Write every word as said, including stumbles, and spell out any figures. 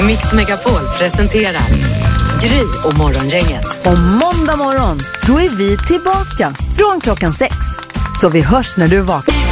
Mix Megapol presenterar Gry och Morgongänget. Och måndag morgon, då är vi tillbaka från klockan sex. Så vi hörs när du vaknar.